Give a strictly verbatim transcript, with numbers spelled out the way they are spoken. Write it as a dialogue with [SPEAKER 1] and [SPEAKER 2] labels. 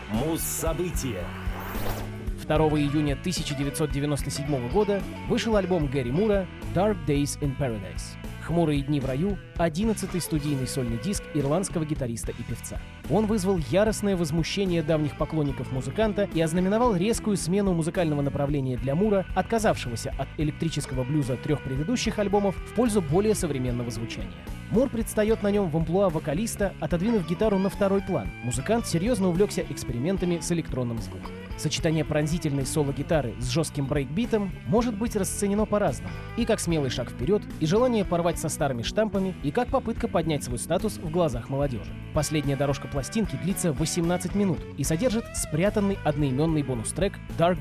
[SPEAKER 1] Муз-события.
[SPEAKER 2] второго июня тысяча девятьсот девяносто седьмого года вышел альбом Гэри Мура «Dark Days in Paradise». «Хмурые дни в раю» — одиннадцатый студийный сольный диск ирландского гитариста и певца. Он вызвал яростное возмущение давних поклонников музыканта и ознаменовал резкую смену музыкального направления для Мура, отказавшегося от электрического блюза трех предыдущих альбомов в пользу более современного звучания. Мур предстает на нем в амплуа вокалиста, отодвинув гитару на второй план. Музыкант серьезно увлекся экспериментами с электронным звуком. Сочетание пронзительной соло-гитары с жестким брейкбитом может быть расценено по-разному. И как смелый шаг вперед, и желание порвать со старыми штампами, и как попытка поднять свой статус в глазах молодежи. Последняя дорожка пластинки длится восемнадцать минут и содержит спрятанный одноименный бонус-трек «Dark